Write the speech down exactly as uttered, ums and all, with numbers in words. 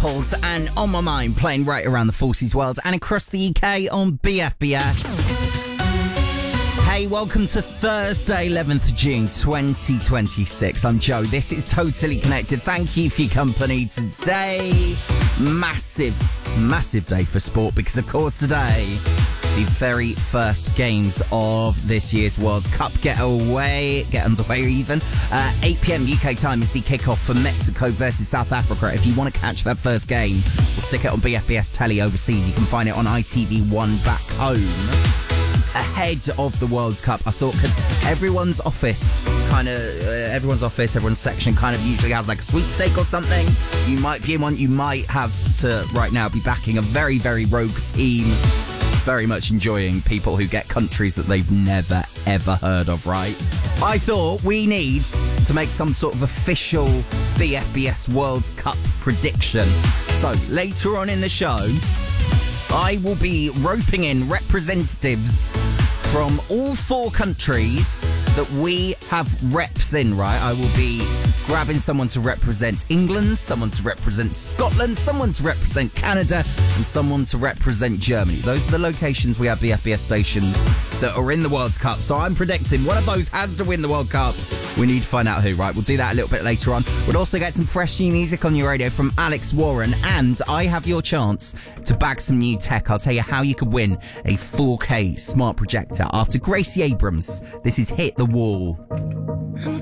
Apples and On My Mind, playing right around the Forces world and across the U K on B F B S. Hey, welcome to Thursday, eleventh of June, twenty twenty-six. I'm Joe. This is Totally Connected. Thank you for your company today. Massive, massive day for sport because, of course, today, the very first games of this year's World Cup get away, get underway even. Uh, eight p.m. U K time is the kickoff for Mexico versus South Africa. If you want to catch that first game, we'll stick it on B F B S Telly overseas. You can find it on I T V one back home. Ahead of the World Cup, I thought, because everyone's office, kind of, uh, everyone's office, everyone's section kind of usually has like a sweepstake or something. You might be in one, you might have to, right now, be backing a very, very rogue team. Very much enjoying people who get countries that they've never, ever heard of, right? I thought we need to make some sort of official B F B S World Cup prediction. So, later on in the show, I will be roping in representatives from all four countries that we have reps in, right? I will be grabbing someone to represent England, someone to represent Scotland, someone to represent Canada, and someone to represent Germany. Those are the locations we have B F B S stations that are in the World Cup. So I'm predicting one of those has to win the World Cup. We need to find out who, right? We'll do that a little bit later on. We'll also get some fresh new music on your radio from Alex Warren, and I have your chance to bag some new tech. I'll tell you how you could win a four K smart projector after Gracie Abrams. This is Hit the Wall.